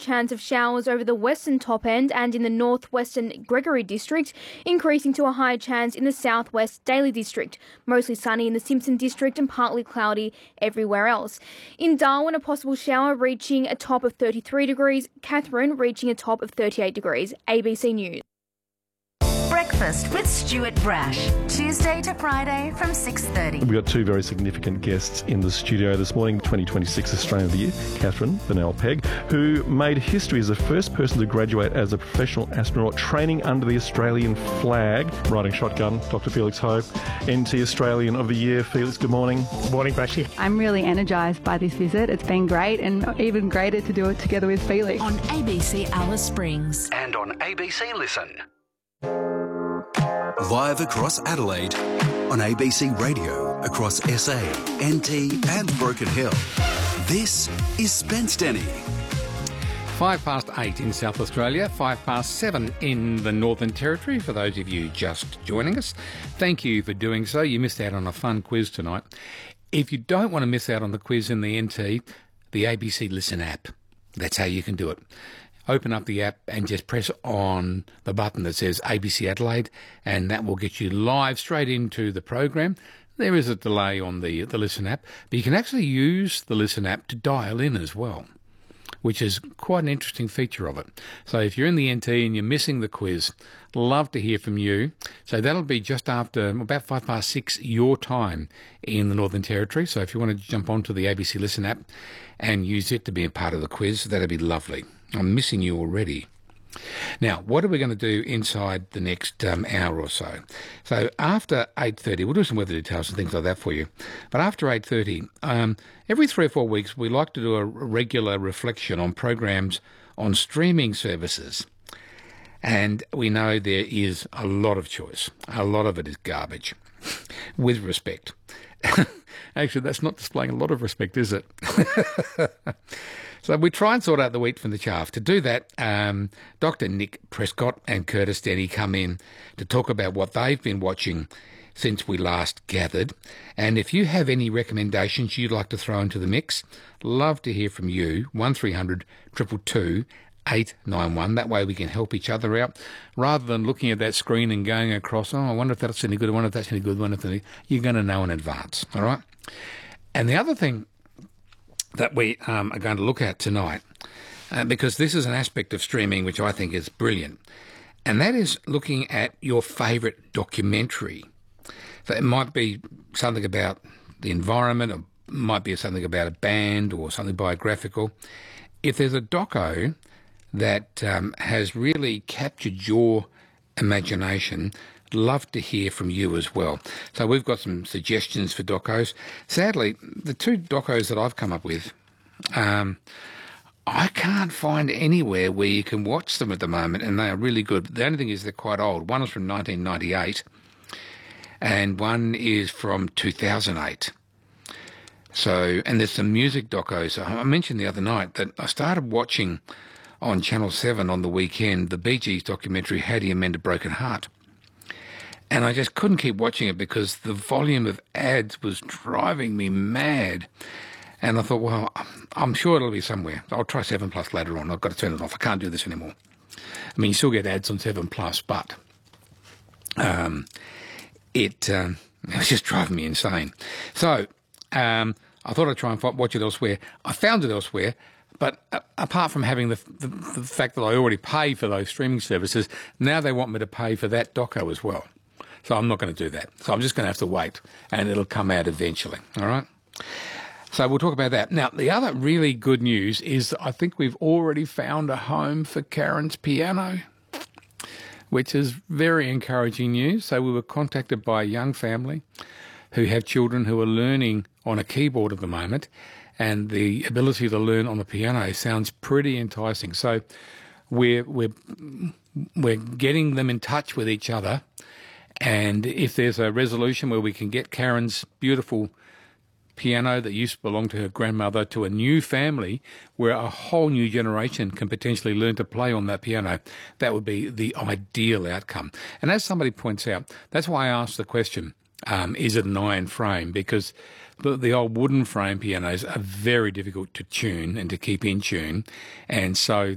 chance of showers over the western top end and in the northwestern Gregory district, increasing to a high chance in the southwest Daly district. Mostly sunny in the Simpson district and partly cloudy everywhere else. In Darwin, a possible shower reaching a top of 33 degrees. Katherine reaching a top of 38 degrees. ABC News. Breakfast with Stuart Brash, Tuesday to Friday from 6:30. We've got two very significant guests in the studio this morning. 2026 Australian of the Year, Katherine Bennell-Pegg, who made history as the first person to graduate as a professional astronaut training under the Australian flag, riding shotgun. Dr. Felix Ho, NT Australian of the Year. Felix, good morning. Good morning, Brashy. I'm really energised by this visit. It's been great, and even greater to do it together with Felix. On ABC Alice Springs. And on ABC Listen. Live across Adelaide, on ABC Radio, across SA, NT and Broken Hill. This is Spence Denny. 8:05 in South Australia, 7:05 in the Northern Territory. For those of you just joining us, thank you for doing so. You missed out on a fun quiz tonight. If you don't want to miss out on the quiz in the NT, the ABC Listen app. That's how you can do it. Open up the app and just press on the button that says ABC Adelaide, and that will get you live straight into the program. There is a delay on the Listen app, but you can actually use the Listen app to dial in as well, which is quite an interesting feature of it. So if you're in the NT and you're missing the quiz, love to hear from you. So that'll be just after about 6:05 your time in the Northern Territory. So if you want to jump onto the ABC Listen app and use it to be a part of the quiz, that'd be lovely. I'm missing you already. Now, what are we going to do inside the next hour or so? So after 8:30, we'll do some weather details and things like that for you. But after 8:30, every 3 or 4 weeks, we like to do a regular reflection on programs on streaming services. And we know there is a lot of choice. A lot of it is garbage, with respect. Actually, that's not displaying a lot of respect, is it? So we try and sort out the wheat from the chaff. To do that, Dr. Nick Prescott and Curtis Denny come in to talk about what they've been watching since we last gathered. And if you have any recommendations you'd like to throw into the mix, love to hear from you. 1300 222 891. That way we can help each other out, rather than looking at that screen and going across, I wonder if that's any good, I wonder if that's any good, I wonder if that's any... You're going to know in advance, all right? And the other thing that we are going to look at tonight, because this is an aspect of streaming which I think is brilliant, and that is looking at your favourite documentary. So it might be something about the environment, or it might be something about a band or something biographical. If there's a doco that has really captured your imagination, love to hear from you as well. So we've got some suggestions for docos. Sadly, the two docos that I've come up with, I can't find anywhere where you can watch them at the moment, and they are really good. The only thing is they're quite old. One is from 1998, and one is from 2008. So, and there's some music docos. I mentioned the other night that I started watching on Channel 7 on the weekend the Bee Gees documentary, How Do You Mend a Broken Heart? And I just couldn't keep watching it because the volume of ads was driving me mad. And I thought, well, I'm sure it'll be somewhere. I'll try 7 Plus later on. I've got to turn it off. I can't do this anymore. I mean, you still get ads on 7 Plus, but it was just driving me insane. So I thought I'd try and watch it elsewhere. I found it elsewhere. But apart from having the fact that I already pay for those streaming services, now they want me to pay for that doco as well. So I'm not going to do that. So I'm just going to have to wait, and it'll come out eventually, all right? So we'll talk about that. Now, the other really good news is that I think we've already found a home for Karen's piano, which is very encouraging news. So we were contacted by a young family who have children who are learning on a keyboard at the moment, and the ability to learn on the piano sounds pretty enticing. So we're getting them in touch with each other, and if there's a resolution where we can get Karen's beautiful piano that used to belong to her grandmother to a new family where a whole new generation can potentially learn to play on that piano, that would be the ideal outcome. And as somebody points out, that's why I asked the question, is it an iron frame? Because the old wooden frame pianos are very difficult to tune and to keep in tune, and so